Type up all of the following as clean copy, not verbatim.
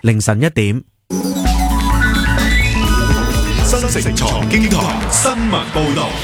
凌晨1點。 新城財經台新聞報道。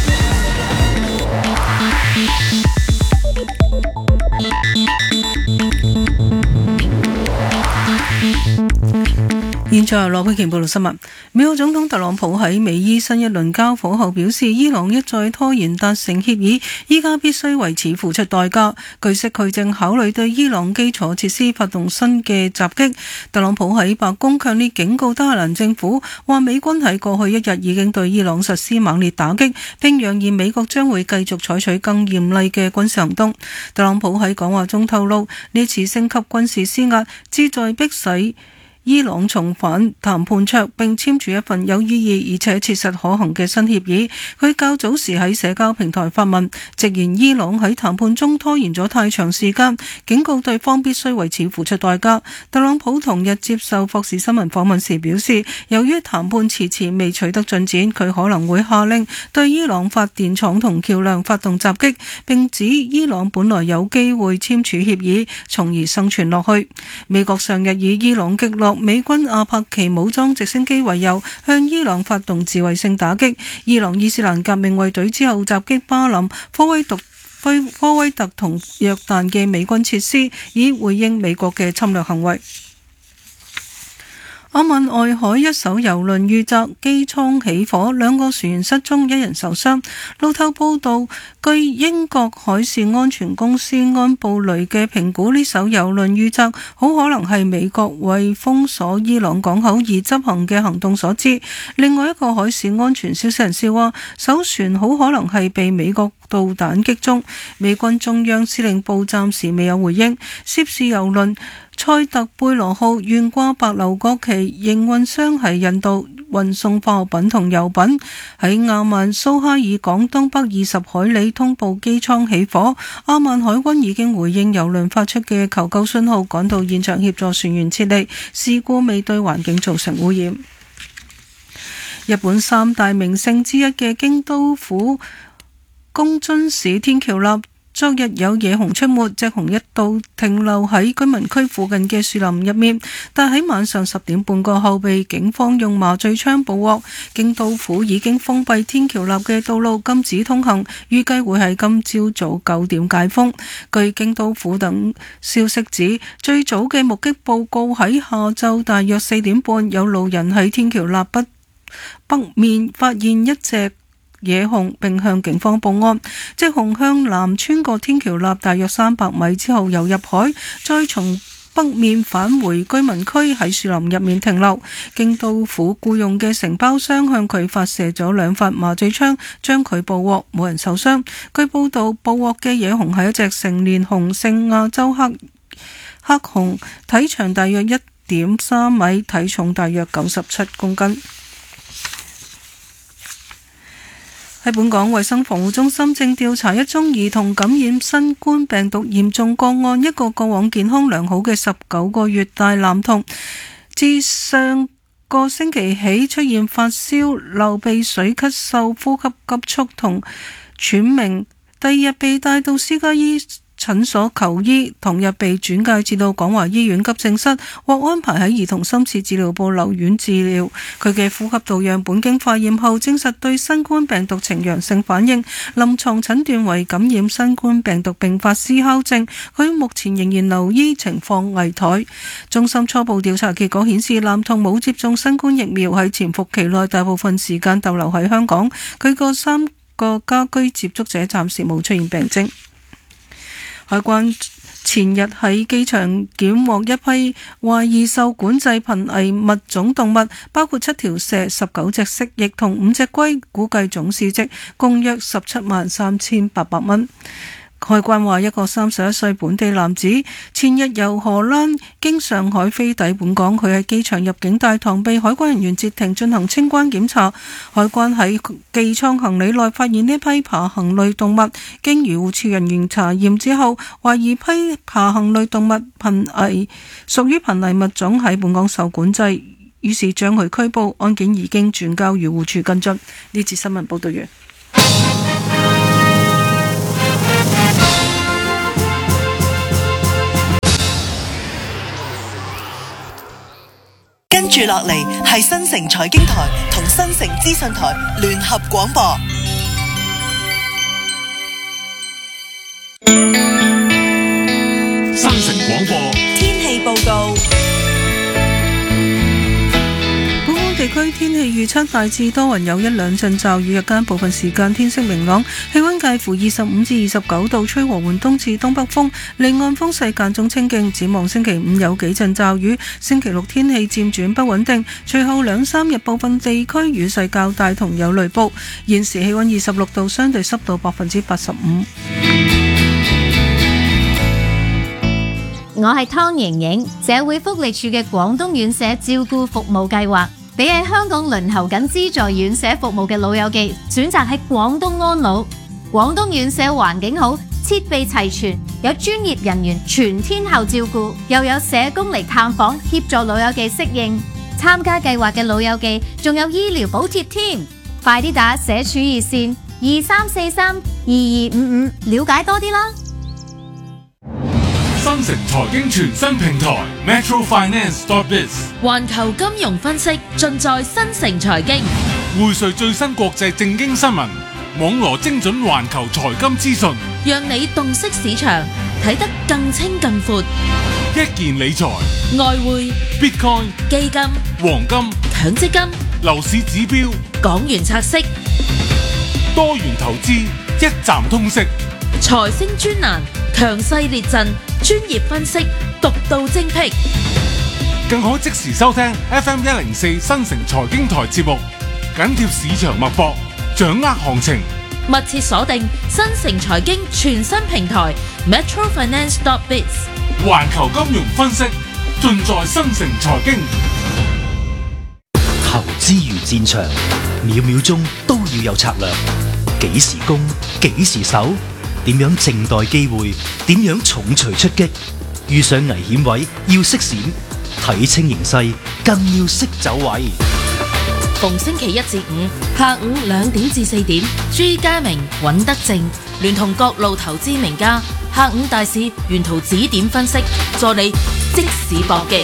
現在由羅佩健報道新聞。美國總統特朗普喺美伊新一輪交火後表示，伊朗一再拖延達成協議，依家必須為此付出代價。據悉，佢正考慮對伊朗基礎設施發動新嘅襲擊。特朗普喺白宮強烈警告德黑蘭政府，話美軍喺過去一日已經對伊朗實施猛烈打擊，並揚言美國將會繼續採取更嚴厲嘅軍事行動。特朗普喺講話中透露，呢次升級軍事施壓，旨在迫使伊朗重返談判桌並簽署一份有意義而且切實可行嘅新協議。佢較早時喺社交平台發文，直言伊朗喺談判中拖延咗太長時間，警告對方必須為此付出代價。特朗普同日接受霍士新聞訪問時表示，由於談判遲遲未取得進展，佢可能會下令對伊朗發電廠同橋梁發動襲擊，並指伊朗本來有機會簽署協議，從而生存落去。美國上日以伊朗擊落美軍阿帕奇武裝直升機為由，向伊朗發動自衛性打擊。伊朗伊斯蘭革命衛隊之後襲擊巴林、科威特同約旦嘅美軍設施，以回應美國嘅侵略行為。阿曼外海一艘郵輪遇襲，機艙起火，2個船員失蹤，1人受傷。路透報道，據英國海事安全公司安布雷嘅評估，呢艘郵輪遇襲好可能係美國為封鎖伊朗港口而執行嘅行動所致。另外一個海事安全消息人士話，艘船好可能係被美國導彈擊中。美軍中央司令部暫時未有回應。涉事郵輪塞特貝羅號懸掛白鎏國旗，營運商係印度，運送化學品同油品。喺阿曼蘇哈爾港東北20海里通報機艙起火，阿曼海軍已經回應郵輪發出嘅求救信號，趕到現場協助船員撤離。事故未對環境造成污染。日本三大名勝之一嘅京都府宮津市天橋立，昨日有野熊出沒，隻熊一度停留喺居民區附近嘅樹林入面，但喺晚上10點半過後被警方用麻醉槍捕獲。京都府已經封閉天橋立嘅道路，禁止通行，預計會喺今朝早9點解封。據京都府等消息指，最早嘅目擊報告喺下晝大約4點半，有路人喺天橋立北面發現一隻野熊，並向警方報案。隻熊向南穿過天橋立大約300米之後游入海，再從北面返回居民區，喺樹林入面停留。京都府僱用嘅承包商向佢發射咗2發麻醉槍，將佢捕獲，冇人受傷。據報道，捕獲嘅野熊係一隻成年雄性亞洲黑熊，體長大約1.3米，體重大約97公斤。喺本港衛生防護中心正調查一宗兒童感染新冠病毒嚴重個案，一個過往健康良好嘅19個月大男童，自上個星期起出現發燒、流鼻水、咳嗽、呼吸急促同喘鳴，第二日被帶到私家醫診所求醫，同日被轉介至到廣華醫院急症室，獲安排喺兒童深切治療部留院治療。佢嘅呼吸道樣本經化驗後證實對新冠病毒呈陽性反應，臨床診斷為感染新冠病毒併發思考症。佢目前仍然留醫，情況危殆。中心初步調查結果顯示，男童冇接種新冠疫苗，喺潛伏期內大部分時間逗留喺香港。佢個3個家居接觸者暫時冇出現病徵。海關前日喺機場檢獲一批懷疑受管制瀕危物種動物，包括7條蛇、19隻蜥蜴同5隻龜，估計總市值共約173800蚊。海關話，一個31歲本地男子前日由荷蘭經上海飛抵本港，佢喺機場入境大堂被海關人員截停進行清關檢查。海關喺寄艙行李內發現呢批爬行類動物，經漁護署人員查驗之後，懷疑批爬行類動物屬於瀕危物種，喺本港受管制，於是將佢拘捕，案件已經轉交漁護署跟進。呢節新聞報道完。 住落嚟係新城財經台同新城資訊台聯合廣播。 新城廣播天氣報告。 地區天氣預測大致多雲，有一兩陣驟雨，日間部分時間天色明朗，氣溫介乎25至29度，吹和緩東至東北風，離岸風勢間中清勁。展望星期五有幾陣驟雨，星期六天氣漸轉不穩定，隨後兩三日部分地區雨勢較大同有雷暴。現時氣溫26度，相對濕度85%。 我係湯瑩瑩，社會福利署嘅廣東院舍照顧服務計劃，俾喺香港輪候緊資助院舍服務嘅老友記選擇喺廣東安老。廣東院舍環境好，設備齊全，有專業人員全天候照顧，又有社工嚟探訪協助老友記適應。參加計劃嘅老友記仲有醫療補貼添，快啲打社署熱線23432255了解多啲啦。 新城財經全新平台 metrofinance.biz 環球金融分析盡在新城財經， 匯萃最新國際政經新聞，網羅精準環球財金資訊， 讓你洞悉市場，睇得更清更闊。 一件理財、 外匯、 Bitcoin、 基金、 黃金、 強積金、 樓市指標、 港元拆息、 多元投資，一站通識。 財星專欄，強勢列陣，專業分析，獨到精闢， 更可即時收聽 FM104 新城財經台節目，緊貼市場脈搏，掌握行情。 密切鎖定新城財經全新平台 metrofinance.biz， 環球金融分析盡在新城財經。 投資如戰場，秒秒鐘都要有策略，幾時攻，幾時守，點樣靜待機會，點樣重錘出擊，遇上危險位要識閃，睇清形勢更要識走位。 逢星期一至五下午2點至4點，朱家明、尹德正聯同各路投資名家，下午大市沿途指點分析，助你即時搏擊。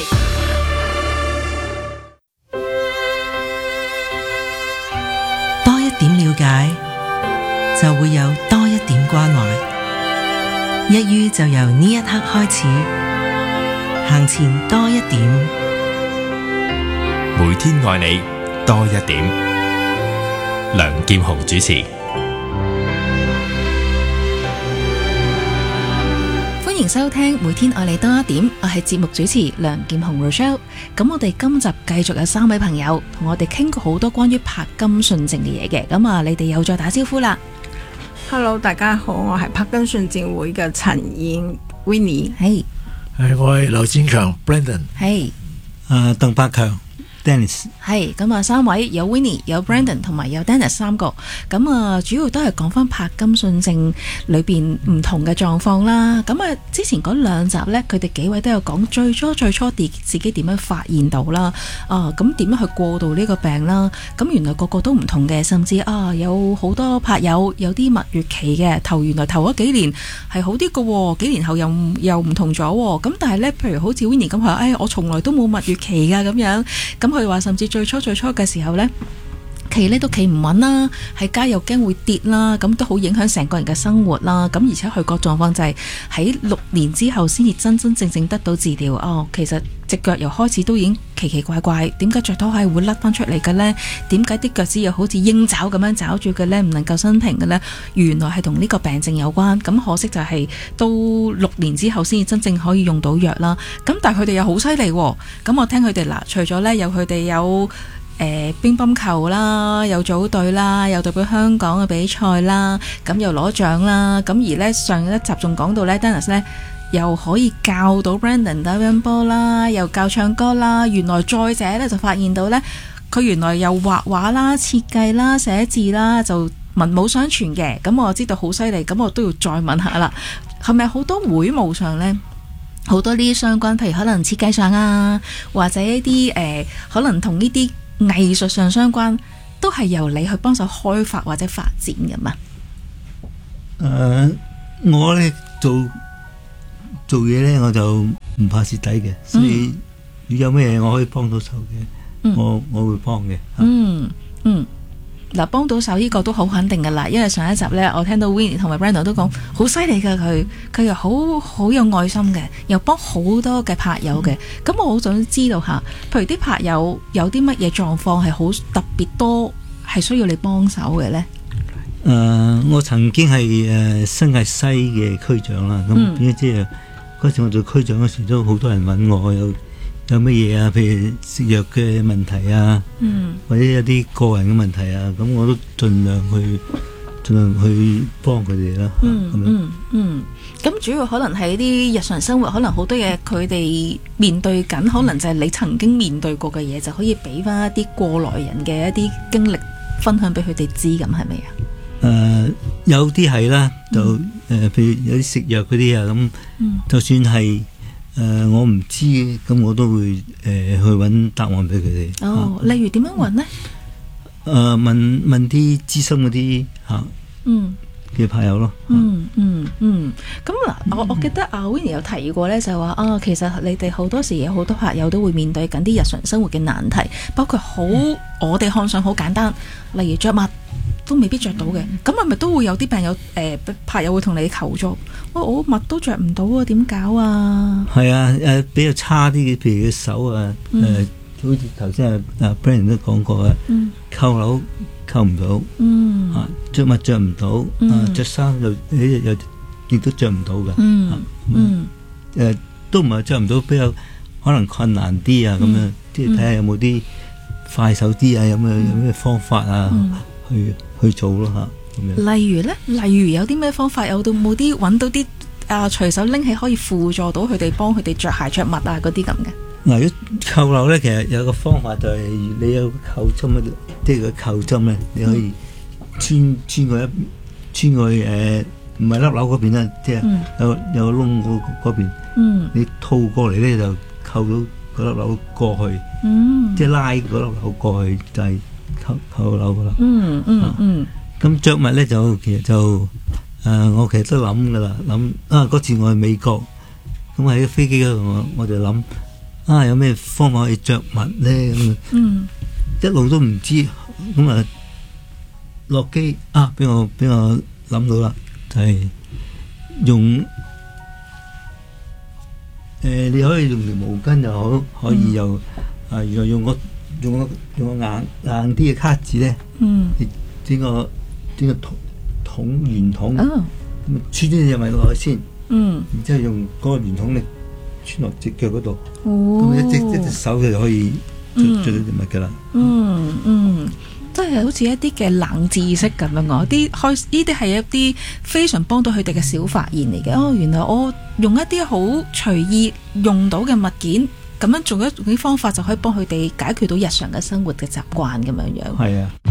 多一點了解，就會有多一點關懷。一於就由呢一刻開始，行前多一點。 每天愛你多一點。梁劍虹主持。 歡迎收聽每天愛你多一點，我係節目主持梁劍虹 Rochelle。咁我哋今集繼續有3位朋友同我哋傾過好多關於柏金遜症嘅嘢嘅，咁啊你哋又再打招呼啦。 Hello， 大家好，我係柏金遜症會嘅陳燕 Winnie。 係， 我係劉展強 Brandon。 係， 鄧百強 Dennis。 係，咁啊3位有 Winnie 有 Brandon 同埋有 Dennis 3個，咁啊主要都係講翻柏金遜症裏邊唔同嘅狀況啦。咁啊之前嗰2集呢，佢哋幾位都有講最初自己點樣發現到啦，咁點樣去過渡呢個病啦。咁原來個個都唔同嘅，甚至有好多柏友有啲蜜月期嘅，原來頭嗰幾年係好啲嘅，幾年後又唔同咗。咁但係呢，譬如好似 Winnie 咁話，我從來都冇蜜月期㗎咁樣。咁佢話甚至最初嘅時候呢，企呢都企唔穩啦，喺街又驚會跌啦，咁都好影響成個人嘅生活啦。咁而且佢個狀況就係喺6年之後先至真正得到治療。其實隻腳又開始都已經奇怪怪，點解着拖鞋會甩翻出嚟嘅呢？點解啲腳趾又好似鷹爪咁樣抓住嘅呢？唔能夠伸平嘅呢？原來係同呢個病症有關。咁可惜就係到6年之後先至真正可以用到藥啦。咁但係佢哋又好犀利喎。咁我聽佢哋除咗呢，佢哋有乒乓球啦，有組隊啦，有代表香港嘅比賽啦，咁又攞獎啦。咁而呢，上一集仲講到呢 Dennis 呢又可以教到 Brandon 打乒乓波啦，又教唱歌啦。原來再者呢，就發現到呢，佢原來又畫畫啦、設計啦、寫字啦，就文武雙全嘅。咁我知道好犀利，咁我都要再問下啦，係咪好多會務上呢？好多呢啲相關，譬如可能設計上啊，或者一啲可能同呢啲藝術上相關，都係由你去幫手開發或者發展㗎嘛？ 我呢做嘢呢，我就唔怕蝕底嘅，所以如果有咩嘢我可以幫到手嘅， 我會幫嘅。 嗱，幫到手呢個都好肯定噶啦，因為上一集呢，我聽到 Winnie 同埋 Brandon 都講好犀利噶，佢又好有愛心嘅，又幫好多嘅拍友嘅。咁我好想知道下，譬如啲拍友有啲乜嘢狀況係好特別多，係需要你幫手嘅呢？ 我曾經係新界西嘅區長啦，咁即係嗰時我做區長嗰時都好多人揾我有乜嘢啊？譬如食藥嘅問題啊，或者一啲個人嘅問題啊，咁我都盡量去幫佢哋啦。 咁主要可能係啲日常生活，可能好多嘢佢哋面對緊，可能就係你曾經面對過嘅嘢，就可以俾翻一啲過來人嘅一啲經歷分享俾佢哋知，咁係咪啊？ 有啲係啦，就譬如有啲食藥嗰啲啊，咁就算係。我唔知，咁我都會去揾答案俾佢哋。 例如點樣揾呢？ 問啲資深嗰啲嘅朋友咯。 咁嗱，我記得阿 Winnie 有提過呢，就係話其實你哋好多時有好多朋友都會面對緊啲日常生活嘅難題，包括我哋看上好簡單，例如着襪都未必着到嘅，咁係咪都會有啲病友拍友會同你求助？我襪都着唔到啊，點搞啊？係啊，比較差啲嘅，譬如嘅手啊，好似頭先阿 Brandon 都講過啊，扣鈕扣唔到，着襪着唔到，着衫又亦都着唔到嘅，都唔係着唔到，比較可能困難啲啊，咁樣即係睇下有冇啲快手啲啊，有咩方法啊，去做咯吓，咁樣。 例如有啲咩方法，有到冇啲揾到啲隨手拎起可以輔助到佢哋，幫佢哋着鞋着襪啊嗰啲咁嘅。 嗱，如果扣鈕咧，其實有個方法就係你有個扣針啊，即係個扣針咧，你可以穿過去唔係粒鈕嗰邊啦，即係有個窿嗰邊，你套過嚟咧就扣到嗰粒鈕過去，即係拉嗰粒鈕過去就係扣鈕噶啦。咁着襪咧就其實就我其實都諗噶啦，嗰次我去美國，咁喺飛機嗰度我就諗有咩方法可以着襪咧，咁一路都唔知，咁落機俾我諗到啦，就係用你可以用條毛巾又好，可以又用個硬啲嘅卡紙咧，你整個圓筒，穿咗隻襪落去先，然之後用嗰個圓筒力穿落隻腳嗰度，咁一隻手就可以着到隻襪噶啦。 即係好似一啲嘅冷知識咁樣，呢啲係一啲非常幫到佢哋嘅小發現嚟嘅。原來我用一啲好隨意用到嘅物件，咁樣做一啲方法就可以幫佢哋解決到日常嘅生活嘅習慣咁樣樣。 係啊。